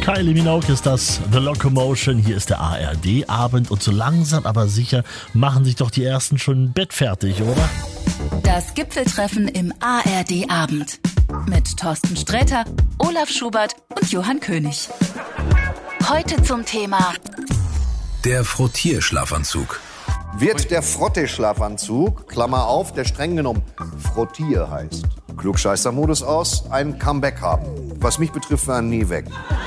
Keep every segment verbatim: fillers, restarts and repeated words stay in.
Kylie Minogue ist das, The Locomotion, hier ist der A R D-Abend und so langsam aber sicher machen sich doch die Ersten schon Bett fertig, oder? Das Gipfeltreffen im A R D-Abend mit Thorsten Sträter, Olaf Schubert und Johann König. Heute zum Thema der Frottierschlafanzug. Wird der Frottee-Schlafanzug, Klammer auf, der streng genommen Frottier heißt, Klugscheißer-Modus aus, ein Comeback haben. Was mich betrifft, war er nie weg.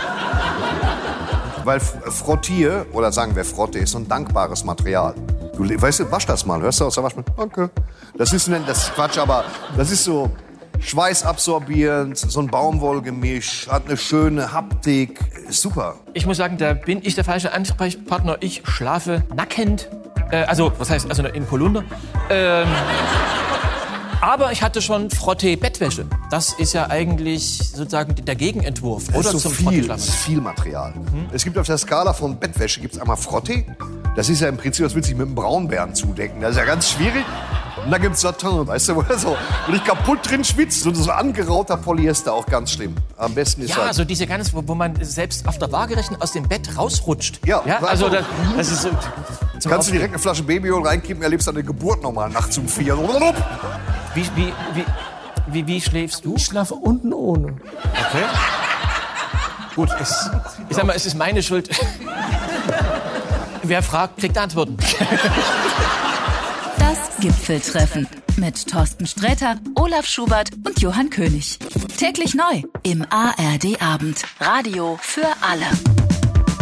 Weil Frottier, oder sagen wir Frotte, ist so ein dankbares Material. Du, weißt du, wasch das mal, hörst du aus der Waschmaschine? Danke. Das ist, das ist Quatsch, aber das ist so schweißabsorbierend, so ein Baumwollgemisch, hat eine schöne Haptik, ist super. Ich muss sagen, da bin ich der falsche Ansprechpartner. Ich schlafe nackend, äh, also was heißt, also in Polunder. Ähm, aber ich hatte schon Frottee-Bettwäsche. Das ist ja eigentlich sozusagen der Gegenentwurf, Das oder, ist so zum viel, das Frottee-Schlafanzug. ist viel Material. Hm? Es gibt auf der Skala von Bettwäsche gibt's einmal Frottee. Das ist ja im Prinzip, das will sich mit einem Braunbären zudecken. Das ist ja ganz schwierig. Und dann gibt's Satin, weißt du, wo er so wirklich kaputt drin schwitzt. Und so angerauter Polyester, auch ganz schlimm. Am besten ist Ja, halt... also diese ganz, wo, wo man selbst auf der Waagerechten aus dem Bett rausrutscht. Ja, ja also das, das ist so. zum Kannst du direkt Aufstehen. eine Flasche Babyöl reinkippen, erlebst deine Geburt nochmal nachts um vier. Wie, wie, wie, wie, wie schläfst du? Ich schlafe unten ohne. Okay. Gut, es, ich sag mal, es ist meine Schuld. Wer fragt, kriegt Antworten. das Gipfeltreffen mit Thorsten Sträter, Olaf Schubert und Johann König. Täglich neu im A R D-Abend. Radio für alle.